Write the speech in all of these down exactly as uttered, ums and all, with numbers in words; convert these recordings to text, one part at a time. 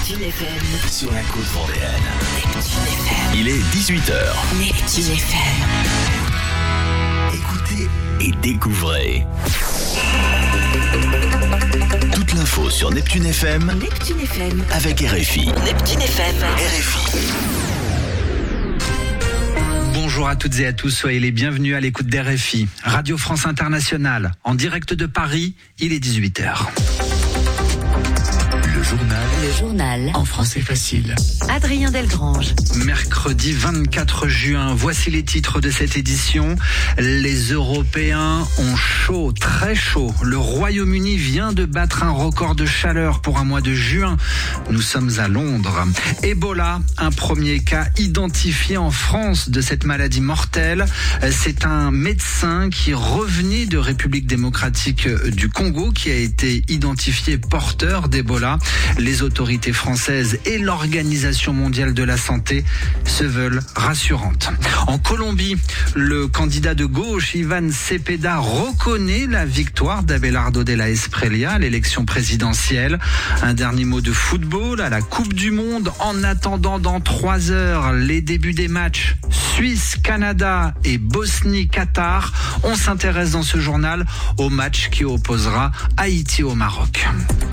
Neptune F M. Sur la côte vendéenne. Neptune F M. Il est dix-huit heures. Neptune F M. Écoutez et découvrez. Toute l'info sur Neptune F M. Neptune F M. Avec R F I. Neptune F M. R F I. Bonjour à toutes et à tous, soyez les bienvenus à l'écoute d'R F I, Radio France Internationale, en direct de Paris, il est dix-huit heures. Le journal. Le journal. En français facile. Adrien Delgrange. Mercredi vingt-quatre juin, voici les titres de cette édition. Les Européens ont chaud, très chaud. Le Royaume-Uni vient de battre un record de chaleur pour un mois de juin. Nous sommes à Londres. Ebola, un premier cas identifié en France de cette maladie mortelle. C'est un médecin qui revenait de République démocratique du Congo qui a été identifié porteur d'Ebola. Les autorités françaises et l'Organisation mondiale de la santé se veulent rassurantes. En Colombie, le candidat de gauche, Ivan Cepeda, reconnaît la victoire d'Abelardo de la Espriella à l'élection présidentielle. Un dernier mot de football à la Coupe du Monde. En attendant dans trois heures les débuts des matchs Suisse, Canada et Bosnie-Qatar, on s'intéresse dans ce journal au match qui opposera Haïti au Maroc.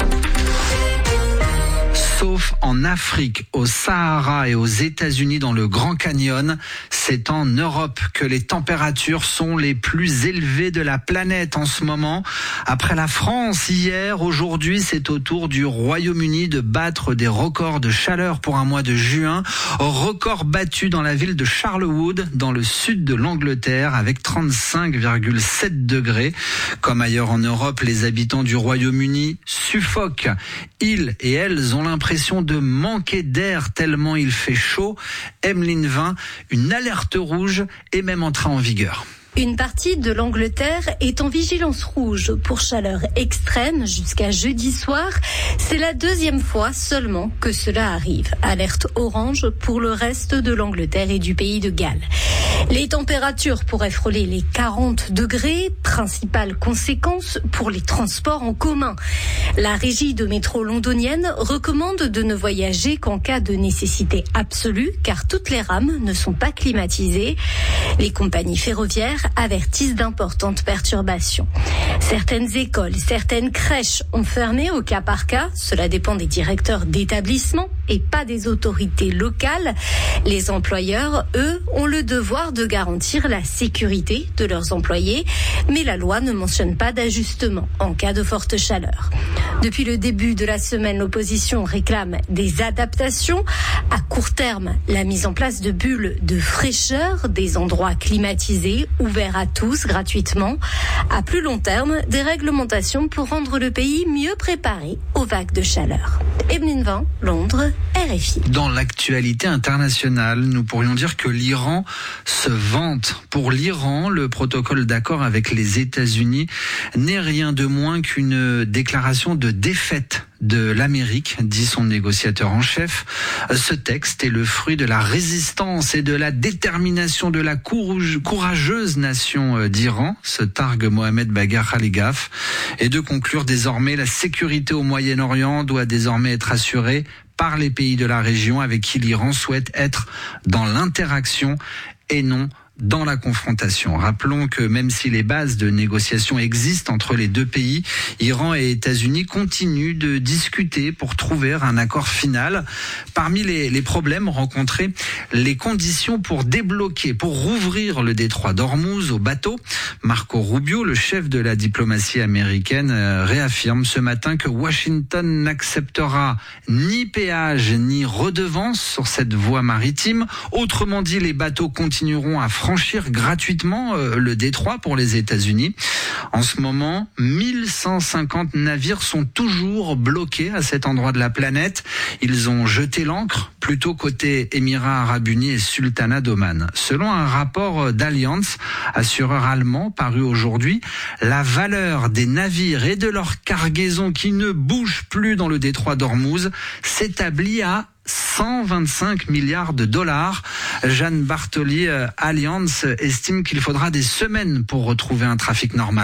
Sauf en Afrique, au Sahara et aux États-Unis dans le Grand Canyon, c'est en Europe que les températures sont les plus élevées de la planète en ce moment. Après la France hier, aujourd'hui, c'est au tour du Royaume-Uni de battre des records de chaleur pour un mois de juin. Record battu dans la ville de Charlewood, dans le sud de l'Angleterre, avec trente-cinq virgule sept degrés. Comme ailleurs en Europe, les habitants du Royaume-Uni suffoquent. Ils et elles ont l'impression de manquer d'air tellement il fait chaud. Emeline Vin, une alerte rouge est même entrée en vigueur. Une partie de l'Angleterre est en vigilance rouge pour chaleur extrême jusqu'à jeudi soir. C'est la deuxième fois seulement que cela arrive. Alerte orange pour le reste de l'Angleterre et du pays de Galles. Les températures pourraient frôler les quarante degrés, principale conséquence pour les transports en commun. La régie de métro londonienne recommande de ne voyager qu'en cas de nécessité absolue, car toutes les rames ne sont pas climatisées. Les compagnies ferroviaires avertissent d'importantes perturbations. Certaines écoles, certaines crèches ont fermé au cas par cas. Cela dépend des directeurs d'établissements et pas des autorités locales. Les employeurs, eux, ont le devoir de garantir la sécurité de leurs employés, mais la loi ne mentionne pas d'ajustement en cas de forte chaleur. Depuis le début de la semaine, l'opposition réclame des adaptations. À court terme, la mise en place de bulles de fraîcheur, des endroits climatisés, ouverts à tous gratuitement. À plus long terme, des réglementations pour rendre le pays mieux préparé aux vagues de chaleur. Emeline Vin, Londres, R F I. Dans l'actualité internationale, nous pourrions dire que l'Iran se vante. Pour l'Iran, le protocole d'accord avec les États-Unis n'est rien de moins qu'une déclaration de défaite de l'Amérique, dit son négociateur en chef. Ce texte est le fruit de la résistance et de la détermination de la courageuse nation d'Iran, se targue Mohamed Bagher Khalilgaf, et de conclure désormais la sécurité au Moyen-Orient doit désormais être assurée par les pays de la région avec qui l'Iran souhaite être dans l'interaction et non dans la confrontation. Rappelons que même si les bases de négociation existent entre les deux pays, Iran et États-Unis continuent de discuter pour trouver un accord final. Parmi les, les problèmes rencontrés, les conditions pour débloquer, pour rouvrir le détroit d'Ormuz aux bateaux. Marco Rubio, le chef de la diplomatie américaine, réaffirme ce matin que Washington n'acceptera ni péage ni redevance sur cette voie maritime. Autrement dit, les bateaux continueront à franchir gratuitement euh, le détroit pour les États-Unis. En ce moment, mille cent cinquante navires sont toujours bloqués à cet endroit de la planète. Ils ont jeté l'ancre, plutôt côté Émirats Arabes Unis et Sultanat d'Oman. Selon un rapport d'Allianz, assureur allemand paru aujourd'hui, la valeur des navires et de leurs cargaisons qui ne bougent plus dans le détroit d'Ormuz s'établit à cent vingt-cinq milliards de dollars. Jeanne Bartoli, Allianz estime qu'il faudra des semaines pour retrouver un trafic normal.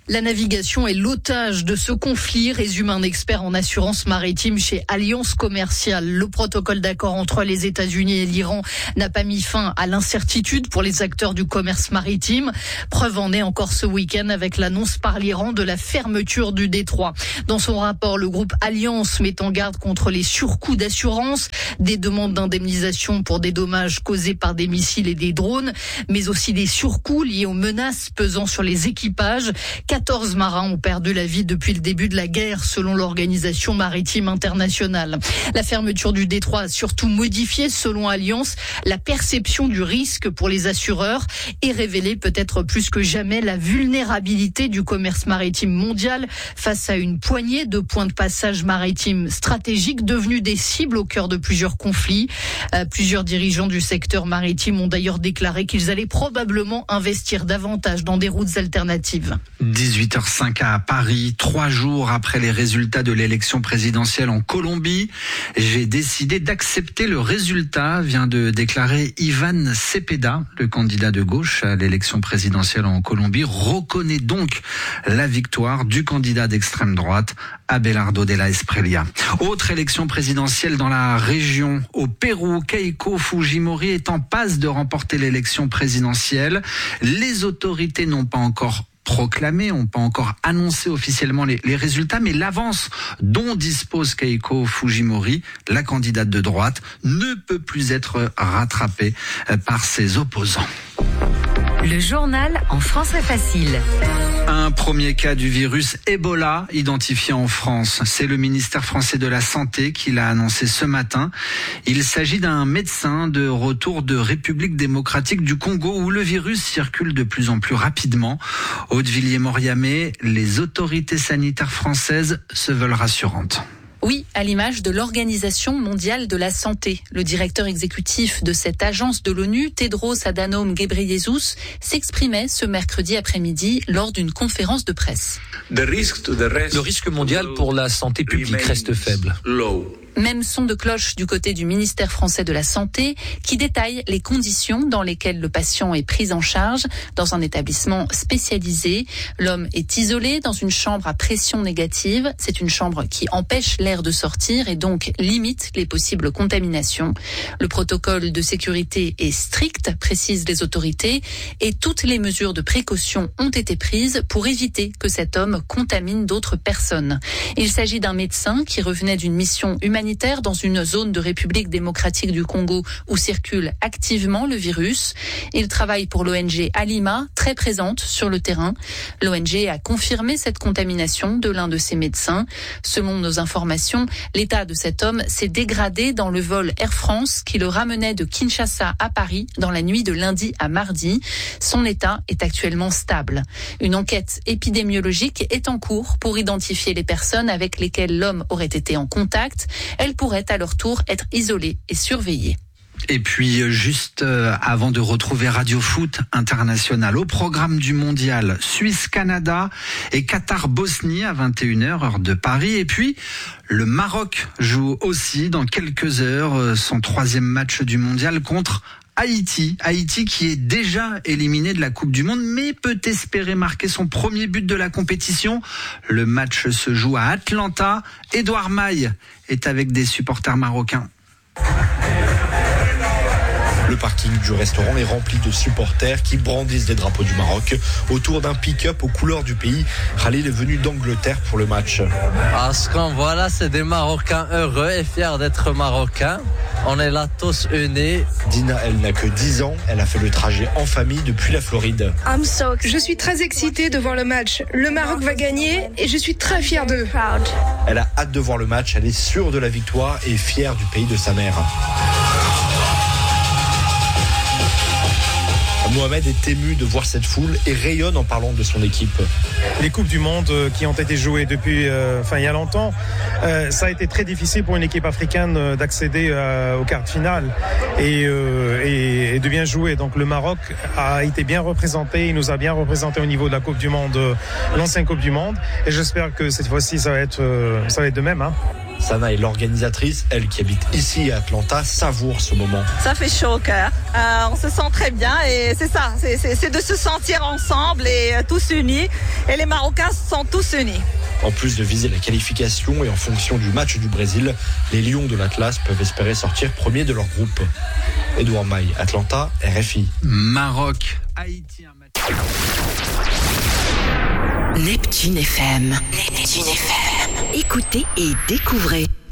La navigation est l'otage de ce conflit, résume un expert en assurance maritime chez Alliance Commerciale. Le protocole d'accord entre les États-Unis et l'Iran n'a pas mis fin à l'incertitude pour les acteurs du commerce maritime. Preuve en est encore ce week-end avec l'annonce par l'Iran de la fermeture du détroit. Dans son rapport, le groupe Alliance met en garde contre les surcoûts d'assurance, des demandes d'indemnisation pour des dommages causés par des missiles et des drones, mais aussi des surcoûts liés aux menaces pesant sur les équipages. quatorze marins ont perdu la vie depuis le début de la guerre, selon l'Organisation maritime internationale. La fermeture du détroit a surtout modifié, selon Alliance, la perception du risque pour les assureurs et révélé peut-être plus que jamais la vulnérabilité du commerce maritime mondial face à une poignée de points de passage maritimes stratégiques devenus des cibles au cœur de plusieurs conflits. Euh, plusieurs dirigeants du secteur maritime ont d'ailleurs déclaré qu'ils allaient probablement investir davantage dans des routes alternatives. dix-huit heures cinq à Paris, trois jours après les résultats de l'élection présidentielle en Colombie. J'ai décidé d'accepter le résultat, vient de déclarer Ivan Cepeda, le candidat de gauche à l'élection présidentielle en Colombie, reconnaît donc la victoire du candidat d'extrême droite, Abelardo de la Espriella. Autre élection présidentielle dans la région, au Pérou, Keiko Fujimori est en passe de remporter l'élection présidentielle. Les autorités n'ont pas encore proclamé, n'ont pas encore annoncé officiellement les, les résultats, mais l'avance dont dispose Keiko Fujimori, la candidate de droite, ne peut plus être rattrapée par ses opposants. Le journal en français facile. Un premier cas du virus Ebola identifié en France. C'est le ministère français de la Santé qui l'a annoncé ce matin. Il s'agit d'un médecin de retour de République démocratique du Congo où le virus circule de plus en plus rapidement. Aude-Villiers-Moriamé, les autorités sanitaires françaises se veulent rassurantes. Oui, à l'image de l'Organisation mondiale de la santé. Le directeur exécutif de cette agence de l'ONU, Tedros Adhanom Ghebreyesus, s'exprimait ce mercredi après-midi lors d'une conférence de presse. Le risque mondial pour la santé publique reste faible. Même son de cloche du côté du ministère français de la Santé qui détaille les conditions dans lesquelles le patient est pris en charge dans un établissement spécialisé. L'homme est isolé dans une chambre à pression négative. C'est une chambre qui empêche l'air de sortir et donc limite les possibles contaminations. Le protocole de sécurité est strict, précisent les autorités, et toutes les mesures de précaution ont été prises pour éviter que cet homme contamine d'autres personnes. Il s'agit d'un médecin qui revenait d'une mission humanitaire dans une zone de République démocratique du Congo où circule activement le virus. Il travaille pour l'O N G Alima, très présente sur le terrain. L'O N G a confirmé cette contamination de l'un de ses médecins. Selon nos informations, l'état de cet homme s'est dégradé dans le vol Air France qui le ramenait de Kinshasa à Paris dans la nuit de lundi à mardi. Son état est actuellement stable. Une enquête épidémiologique est en cours pour identifier les personnes avec lesquelles l'homme aurait été en contact. Elles pourraient à leur tour être isolées et surveillées. Et puis, juste avant de retrouver Radio Foot International, au programme du mondial, Suisse-Canada et Qatar-Bosnie à vingt et une heures, heure de Paris. Et puis, le Maroc joue aussi dans quelques heures son troisième match du mondial contre Haïti. Haïti qui est déjà éliminé de la Coupe du Monde, mais peut espérer marquer son premier but de la compétition. Le match se joue à Atlanta. Édouard Maille est avec des supporters marocains. Le parking du restaurant est rempli de supporters qui brandissent des drapeaux du Maroc autour d'un pick-up aux couleurs du pays. Khalil est venu d'Angleterre pour le match. Ah, ce qu'on voit là, c'est des Marocains heureux et fiers d'être Marocains. On est là tous unis. Dina, elle n'a que dix ans. Elle a fait le trajet en famille depuis la Floride. Je suis très excitée de voir le match. Le Maroc va gagner et je suis très fière d'eux. Elle a hâte de voir le match. Elle est sûre de la victoire et fière du pays de sa mère. Mohamed est ému de voir cette foule et rayonne en parlant de son équipe. Les Coupes du Monde qui ont été jouées depuis, euh, enfin il y a longtemps, euh, ça a été très difficile pour une équipe africaine d'accéder euh, aux quarts de finale et, euh, et, et de bien jouer. Donc le Maroc a été bien représenté, il nous a bien représenté au niveau de la Coupe du Monde, euh, l'ancienne Coupe du Monde. Et j'espère que cette fois-ci ça va être, euh, ça va être de même. Hein. Sana est l'organisatrice, elle qui habite ici à Atlanta, savoure ce moment. Ça fait chaud au cœur. Euh, on se sent très bien et c'est ça, c'est, c'est, c'est de se sentir ensemble et euh, tous unis. Et les Marocains sont tous unis. En plus de viser la qualification et en fonction du match du Brésil, les Lions de l'Atlas peuvent espérer sortir premier de leur groupe. Edouard Maille, Atlanta, R F I. Maroc, Haïti, un match. Neptune F M. Neptune F M. Écoutez et découvrez.